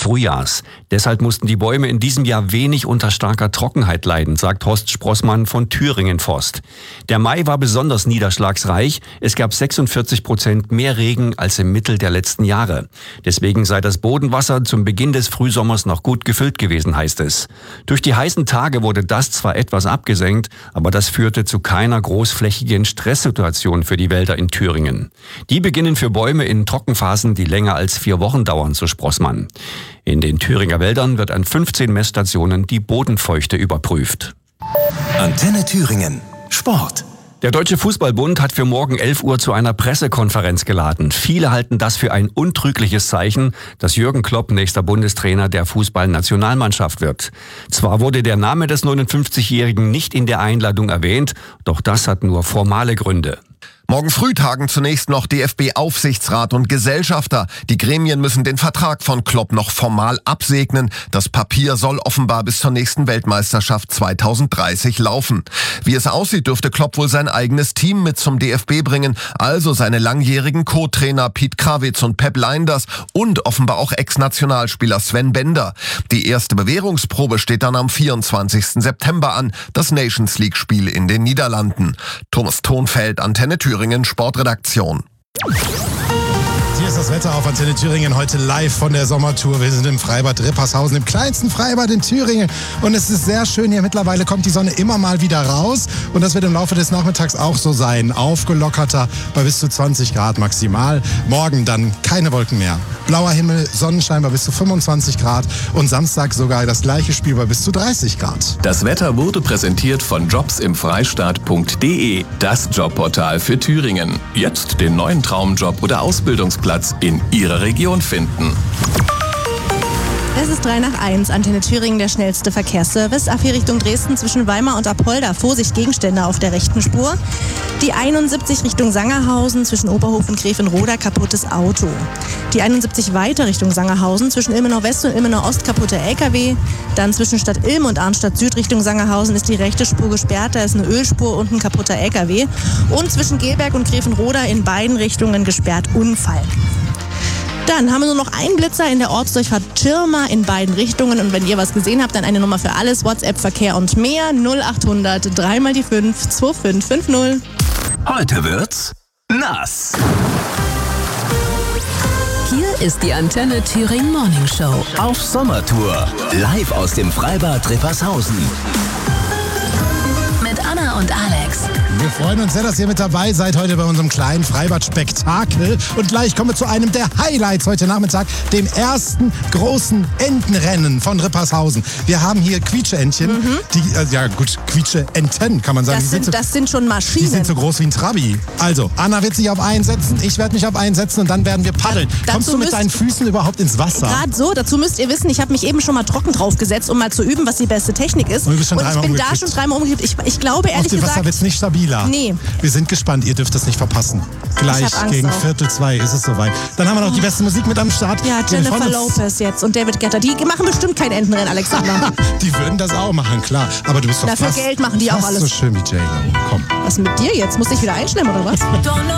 Frühjahrs. Deshalb mussten die Bäume in diesem Jahr wenig unter starker Trockenheit leiden, sagt Horst Sprossmann von Thüringen Forst. Der Mai war besonders niederschlagsreich. Es gab 46% mehr Regen als im Mittel der letzten Jahre. Deswegen sei das Bodenwasser zum Beginn des Frühsommers noch gut gefüllt gewesen, heißt es. Durch die heißen Tage wurde das zwar etwas abgesenkt, aber das führte zu keiner großflächigen Stresssituation für die Wälder in Thüringen. Die beginnen für Bäume in Trockenphasen, die länger als 4 Wochen dauern, so Sprossmann. In den Thüringer Wäldern wird an 15 Messstationen die Bodenfeuchte überprüft. Antenne Thüringen. Sport. Der Deutsche Fußballbund hat für morgen 11 Uhr zu einer Pressekonferenz geladen. Viele halten das für ein untrügliches Zeichen, dass Jürgen Klopp nächster Bundestrainer der Fußballnationalmannschaft wird. Zwar wurde der Name des 59-Jährigen nicht in der Einladung erwähnt, doch das hat nur formale Gründe. Morgen früh tagen zunächst noch DFB-Aufsichtsrat und Gesellschafter. Die Gremien müssen den Vertrag von Klopp noch formal absegnen. Das Papier soll offenbar bis zur nächsten Weltmeisterschaft 2030 laufen. Wie es aussieht, dürfte Klopp wohl sein eigenes Team mit zum DFB bringen, also seine langjährigen Co-Trainer Piet Krawitz und Pep Lijnders und offenbar auch Ex-Nationalspieler Sven Bender. Die erste Bewährungsprobe steht dann am 24. September an, das Nations-League-Spiel in den Niederlanden. Thomas Thonfeld, Antenne Thüringen, Sportredaktion. Hier ist das Wetter auf Antenne Thüringen, heute live von der Sommertour. Wir sind im Freibad Rippershausen, im kleinsten Freibad in Thüringen. Und es ist sehr schön hier. Mittlerweile kommt die Sonne immer mal wieder raus. Und das wird im Laufe des Nachmittags auch so sein. Aufgelockerter bei bis zu 20 Grad maximal. Morgen dann keine Wolken mehr. Blauer Himmel, Sonnenschein bei bis zu 25 Grad. Und Samstag sogar das gleiche Spiel bei bis zu 30 Grad. Das Wetter wurde präsentiert von jobsimfreistaat.de, das Jobportal für Thüringen. Jetzt den neuen Traumjob oder Ausbildungsplatz in Ihrer Region finden. Es ist 3:03, Antenne Thüringen, der schnellste Verkehrsservice. A4 Richtung Dresden zwischen Weimar und Apolda. Vorsicht, Gegenstände auf der rechten Spur. Die 71 Richtung Sangerhausen zwischen Oberhof und Grevenroda, kaputtes Auto. Die 71 weiter Richtung Sangerhausen zwischen Ilmenau West und Ilmenau Ost, kaputter LKW. Dann zwischen Stadt Ilm und Arnstadt Süd Richtung Sangerhausen ist die rechte Spur gesperrt. Da ist eine Ölspur und ein kaputter LKW. Und zwischen Gelberg und Grevenroda in beiden Richtungen gesperrt, Unfall. Dann haben wir nur noch einen Blitzer in der Ortsdurchfahrt Schirma in beiden Richtungen. Und wenn ihr was gesehen habt, dann eine Nummer für alles, WhatsApp, Verkehr und mehr, 0800 3 mal die 5 2550. Heute wird's nass. Hier ist die Antenne Thüringen Morning Show. Auf Sommertour. Live aus dem Freibad Rippershausen. Mit Anna und Alex. Wir freuen uns sehr, dass ihr mit dabei seid heute bei unserem kleinen Freibad-Spektakel. Und gleich kommen wir zu einem der Highlights heute Nachmittag, dem ersten großen Entenrennen von Rippershausen. Wir haben hier Quietscheentchen, Quietscheenten kann man sagen. Das sind schon Maschinen. Die sind so groß wie ein Trabi. Also, Anna wird sich auf einen setzen, ich werde mich auf einen setzen und dann werden wir paddeln. Kommst du mit deinen Füßen überhaupt ins Wasser? Gerade so, dazu müsst ihr wissen, ich habe mich eben schon mal trocken draufgesetzt, um mal zu üben, was die beste Technik ist. Und ich bin da schon 3-mal umgekippt. Ich glaube ehrlich gesagt... Auf dem Wasser wird es nicht stabiler. Nee. Wir sind gespannt, ihr dürft das nicht verpassen. Gleich gegen 1:45 ist es soweit. Dann haben wir noch die beste Musik mit am Start. Ja, Jennifer Lopez jetzt und David Guetta. Die machen bestimmt kein Entenrennen, Alexander. Die würden das auch machen, klar. Aber du bist doch Dafür Geld machen die auch alles. So schön wie J-Lo. Komm. Was mit dir jetzt? Musst du dich wieder einschlemmen oder was?